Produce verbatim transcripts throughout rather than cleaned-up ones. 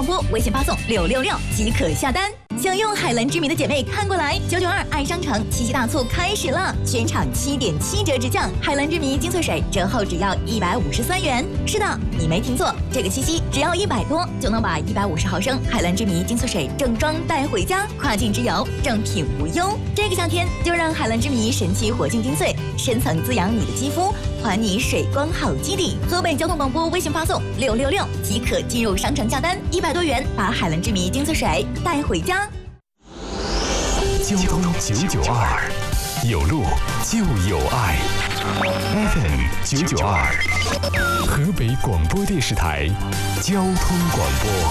播微信发送六六六即可下单。想用海蓝之谜的姐妹看过来，九九二爱商城七夕大促开始了，全场七点七折直降，海蓝之谜精粹水折后只要一百五十三元。是的，你没听错，这个七夕只要一百多就能把一百五十毫升海蓝之谜精粹水正装带回家，跨境之游正品无忧。这个夏天就让海蓝之谜神奇活性精粹深层滋养你的肌肤，还你水光好基底。河北交通广播微信发送六六六即可进入商城下单，一百多元把海蓝之谜精粹水带回家。 交通九九二，有路就有爱。F M 九九二，河北广播电视台交通广播。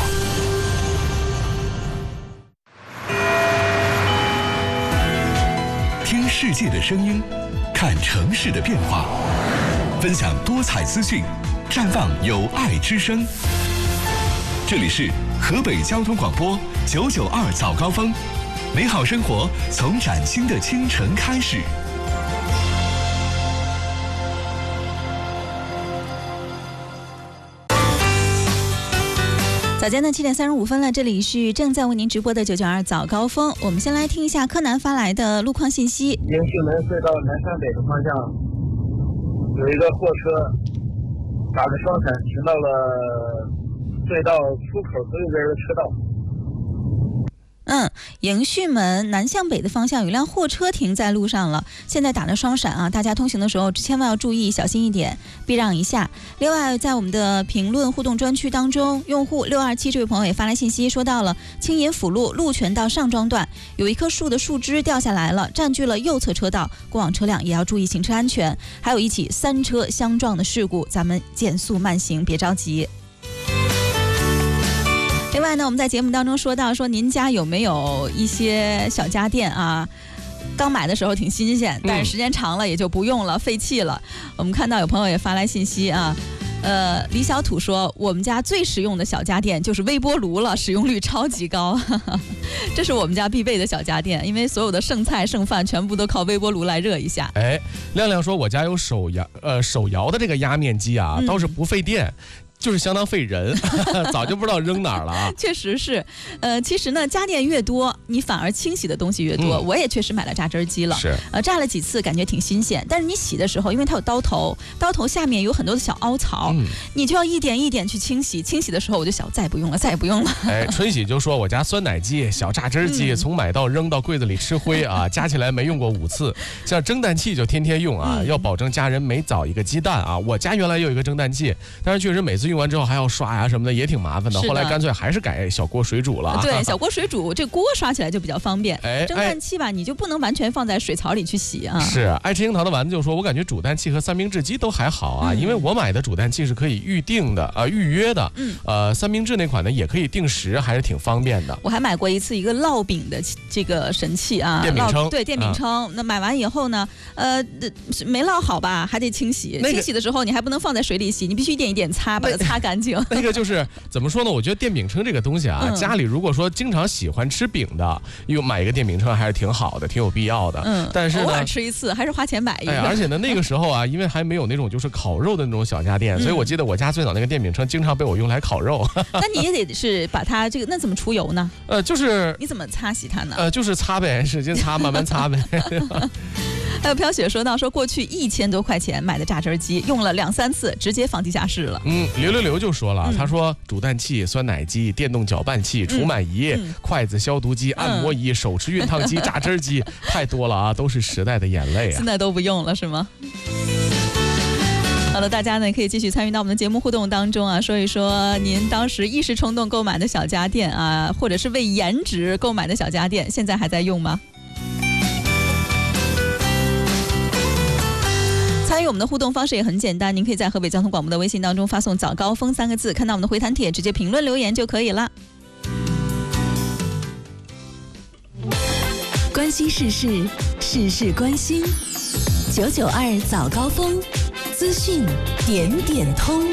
听世界的声音，看城市的变化，分享多彩资讯，绽放有爱之声。这里是河北交通广播九九二早高峰。美好生活从崭新的清晨开始。 早间的七点三十五分了，这里是正在为您直播的九九二早高峰。我们先来听一下柯南发来的路况信息。 迎旭门隧道南山北的方向有一个货车打着双闪停到了隧道出口左右边的车道。 嗯，迎旭门南向北的方向有辆货车停在路上了，现在打了双闪啊，大家通行的时候千万要注意，小心一点，避让一下。另外，在我们的评论互动专区当中，用户六二七这位朋友也发来信息，说到了青银辅路路权道上庄段有一棵树的树枝掉下来了，占据了右侧车道，过往车辆也要注意行车安全。还有一起三车相撞的事故，咱们减速慢行，别着急。另外呢，我们在节目当中说到，说您家有没有一些小家电啊？刚买的时候挺新鲜，但是时间长了也就不用了，废弃了。我们看到有朋友也发来信息啊，呃，李小土说，我们家最实用的小家电就是微波炉了，使用率超级高。这是我们家必备的小家电，因为所有的剩菜剩饭全部都靠微波炉来热一下。 哎，亮亮说我家有手摇呃手摇的这个压面机啊，倒是不费电。就是相当费人，早就不知道扔哪儿了啊！ 确实是，呃，其实呢，家电越多，你反而清洗的东西越多。嗯、我也确实买了榨汁机了， 是， 呃，榨了几次，感觉挺新鲜。但是你洗的时候，因为它有刀头，刀头下面有很多的小凹槽，嗯、你就要一点一点去清洗。清洗的时候，我就想再也不用了，再也不用了。 哎，春喜就说我家酸奶机、小榨汁机，嗯、从买到扔到柜子里吃灰啊，加起来没用过五次。像蒸蛋器就天天用啊，嗯、要保证家人每早一个鸡蛋啊。我家原来有一个蒸蛋器，但是确实每次用完之后还要刷呀什么的，也挺麻烦的。后来干脆还是改小锅水煮了。 对，小锅水煮，这锅刷起来就比较方便。哎，蒸蛋器吧，你就不能完全放在水槽里去洗啊。 是，爱吃樱桃的丸子就说，我感觉煮蛋器和三明治机都还好啊，嗯、因为我买的煮蛋器是可以预定的啊、呃，预约的。嗯。呃，三明治那款呢也可以定时，还是挺方便的。 我还买过一次一个烙饼的这个神器啊， 电饼铛。 对，电饼铛。啊、那买完以后呢，呃，没烙好吧，还得清洗。那个、清洗的时候你还不能放在水里洗，你必须一点一点擦，把它擦干净。 那个就是怎么说呢？我觉得电饼铛这个东西啊，嗯、家里如果说经常喜欢吃饼的，又买一个电饼铛还是挺好的，挺有必要的。 嗯， 但是呢， 偶尔吃一次还是花钱买一个。 哎，而且呢，那个时候啊，因为还没有那种就是烤肉的那种小家电，嗯、所以我记得我家最早那个电饼铛经常被我用来烤肉。 那你也得是把它这个，那怎么除油呢？ 呃，就是你怎么擦洗它呢？ 呃，就是擦呗，使劲擦，慢慢擦呗。 还有飘雪说到，说过去一千多块钱买的榨汁机，用了两三次，直接放地下室了。 嗯，刘刘刘就说了，嗯、他说煮蛋器、酸奶机、电动搅拌器、除螨仪、嗯、筷子消毒机、嗯、按摩仪、手持熨烫机、榨汁机，太多了啊，都是时代的眼泪啊。 现在都不用了是吗？好了，大家呢可以继续参与到我们的节目互动当中啊，说一说您当时一时冲动购买的小家电啊，或者是为颜值购买的小家电，现在还在用吗？参与我们的互动方式也很简单，您可以在河北交通广播的微信当中发送早高峰三个字，看到我们的回弹帖直接评论留言就可以了。 关心时事，事事关心，九九二早高峰，资讯点点通。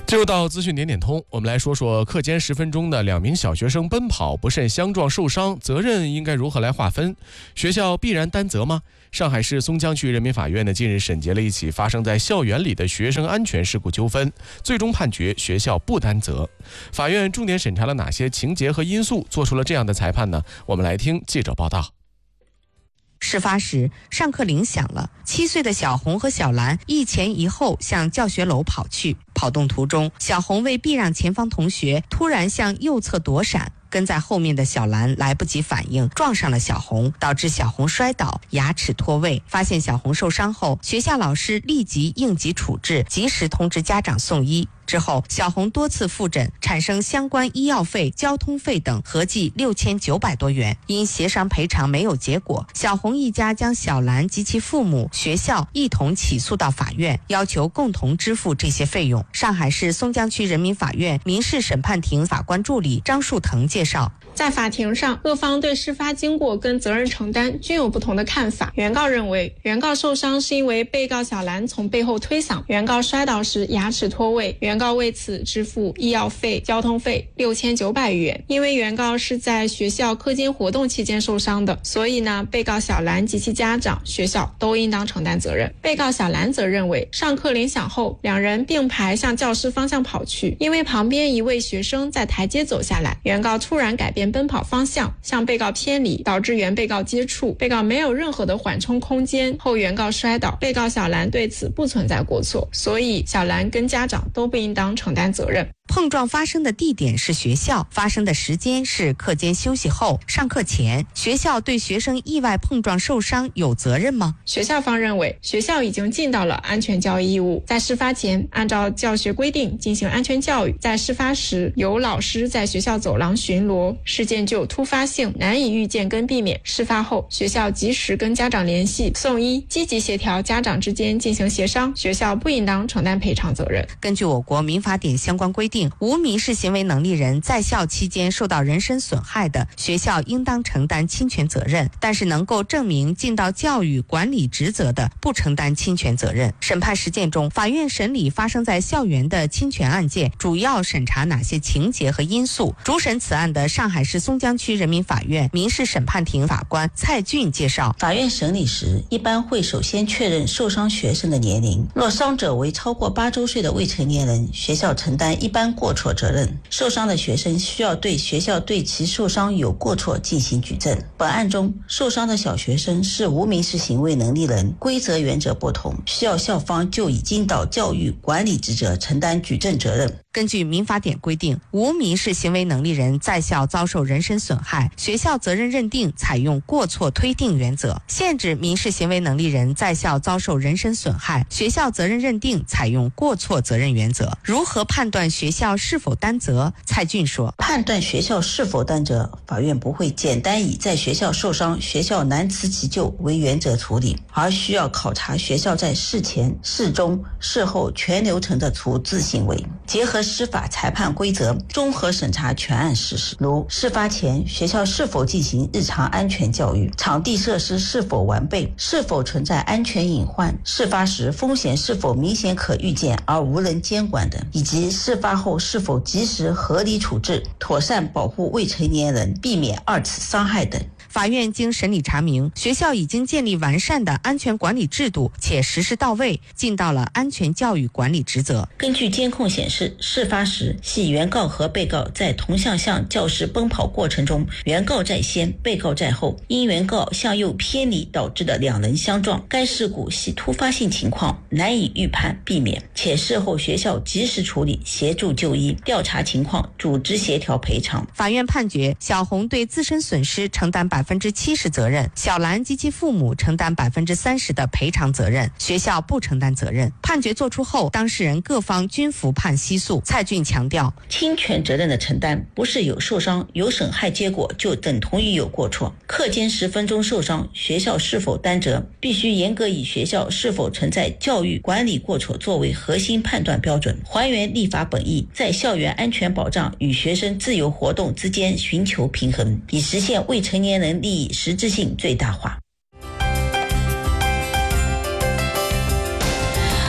进入到资讯点点通，我们来说说课间十分钟的两名小学生奔跑不慎相撞受伤，责任应该如何来划分？学校必然担责吗？上海市松江区人民法院呢近日审结了一起发生在校园里的学生安全事故纠纷，最终判决学校不担责。法院重点审查了哪些情节和因素，做出了这样的裁判呢？我们来听记者报道。 事发时，上课铃响了，七岁的小红和小兰一前一后向教学楼跑去。跑动途中，小红为避让前方同学，突然向右侧躲闪。跟在后面的小兰来不及反应，撞上了小红，导致小红摔倒，牙齿脱位。发现小红受伤后，学校老师立即应急处置，及时通知家长送医。之后，小红多次复诊，产生相关医药费、交通费等合计六千九百多元。因协商赔偿没有结果，小红一家将小兰及其父母、学校一同起诉到法院，要求共同支付这些费用。上海市松江区人民法院民事审判庭法官助理张树腾介绍。 在法庭上，各方对事发经过跟责任承担均有不同的看法。原告认为，原告受伤是因为被告小兰从背后推搡，原告摔倒时牙齿脱位，原告为此支付医药费、交通费六千九百余元。因为原告是在学校课间活动期间受伤的，所以呢，被告小兰及其家长、学校都应当承担责任。被告小兰则认为，上课铃响后，两人并排向教室方向跑去，因为旁边一位学生在台阶走下来，原告突然改变奔跑方向，向被告偏离，导致原被告接触，被告没有任何的缓冲空间，后原告摔倒，被告小兰对此不存在过错，所以小兰跟家长都不应当承担责任。 碰撞发生的地点是学校，发生的时间是课间休息后、上课前。学校对学生意外碰撞受伤有责任吗？ 学校方认为，学校已经尽到了安全教育义务，在事发前按照教学规定进行安全教育，在事发时有老师在学校走廊巡逻，事件具有突发性，难以预见跟避免。事发后，学校及时跟家长联系、送医，积极协调家长之间进行协商，学校不应当承担赔偿责任。 根据我国民法典相关规定，无民事行为能力人在校期间受到人身损害的，学校应当承担侵权责任，但是能够证明尽到教育管理职责的，不承担侵权责任。审判实践中，法院审理发生在校园的侵权案件，主要审查哪些情节和因素？主审此案的上海市松江区人民法院民事审判庭法官蔡俊介绍， 法院审理时一般会首先确认受伤学生的年龄，若伤者为超过八周岁的未成年人，学校承担一般过错责任。受伤的学生需要对学校对其受伤有过错进行举证。本案中，受伤的小学生是无民事行为能力人，规则原则不同，需要校方就已尽到教育管理职责承担举证责任。 根据民法典规定，无民事行为能力人在校遭受人身损害，学校责任认定采用过错推定原则；限制民事行为能力人在校遭受人身损害，学校责任认定采用过错责任原则。如何判断学校是否担责？蔡俊说， 判断学校是否担责，法院不会简单以在学校受伤，学校难辞其咎为原则处理，而需要考察学校在事前、事中、事后全流程的处置行为，结合司法裁判规则，综合审查全案事实，如事发前学校是否进行日常安全教育，场地设施是否完备，是否存在安全隐患，事发时风险是否明显可预见而无人监管等，以及事发后是否及时合理处置，妥善保护未成年人，避免二次伤害等。 法院经审理查明，学校已经建立完善的安全管理制度，且实施到位，尽到了安全教育管理职责。 根据监控显示，事发时系原告和被告在同向向教室奔跑过程中，原告在先，被告在后，因原告向右偏离导致的两人相撞。该事故系突发性情况，难以预判避免，且事后学校及时处理，协助就医，调查情况，组织协调赔偿。 法院判决小红对自身损失承担百分之七十责任，小兰及其父母承担百分之三十的赔偿责任，学校不承担责任。判决作出后，当事人各方均服判息诉。蔡俊强调， 侵权责任的承担不是有受伤、有损害结果就等同于有过错。课间十分钟受伤，学校是否担责，必须严格以学校是否存在教育管理过错作为核心判断标准，还原立法本意，在校园安全保障与学生自由活动之间寻求平衡，以实现未成年人利益实质性最大化。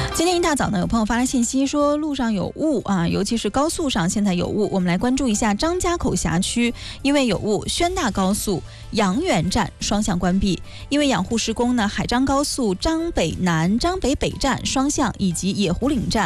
大早呢，有朋友发来信息说路上有雾啊，尤其是高速上现在有雾。我们来关注一下张家口辖区，因为有雾，宣大高速阳源站双向关闭。因为养护施工呢，海张高速张北南、张北北站双向以及野湖岭站